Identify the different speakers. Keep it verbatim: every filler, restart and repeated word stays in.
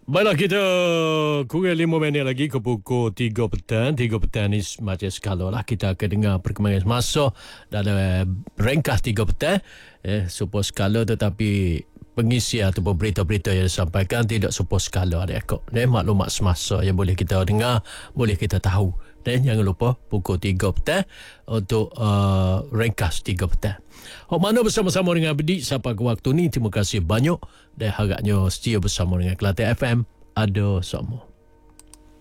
Speaker 1: Baiklah, kita kurang lima minit lagi ke pukul tiga petang. Tiga petang ni macam sekala lah. Kita akan dengar perkembangan semasa dalam ringkas tiga petang. Eh, super skala tetapi pengisi ataupun berita-berita yang disampaikan tidak super skala dia kok. Eh, maklumat semasa yang boleh kita dengar, boleh kita tahu. Dan jangan lupa pukul tiga petang untuk uh, ringkas tiga petang. Hok mana bersama-sama dengan Abdi sampai ke waktu ni. Terima kasih banyak dan harapnya setia bersama dengan Kelantan F M. Ada semua.